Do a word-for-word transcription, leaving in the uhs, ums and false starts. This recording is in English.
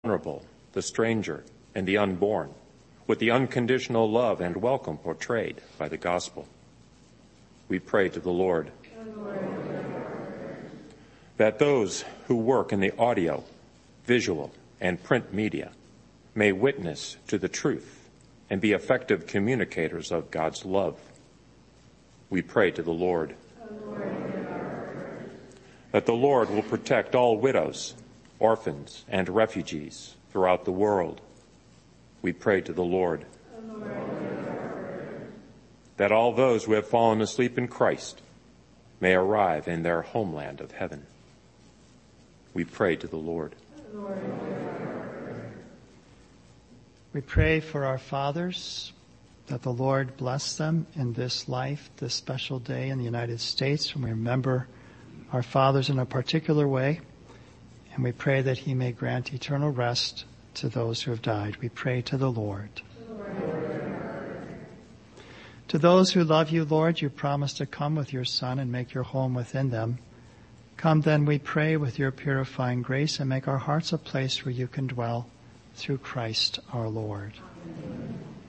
vulnerable, the stranger, and the unborn, with the unconditional love and welcome portrayed by the gospel. We pray to the Lord, that those who work in the audio, visual, and print media may witness to the truth and be effective communicators of God's love. We pray to the Lord, that the Lord will protect all widows, orphans, and refugees throughout the world. We pray to the Lord, that all those who have fallen asleep in Christ may arrive in their homeland of heaven. We pray to the Lord. We pray for our fathers, that the Lord bless them in this life, this special day in the United States, when we remember our fathers in a particular way. And we pray that he may grant eternal rest to those who have died. We pray to the Lord. To those who love you, Lord, you promise to come with your Son and make your home within them. Come then, we pray, with your purifying grace, and make our hearts a place where you can dwell through Christ our Lord. Amen.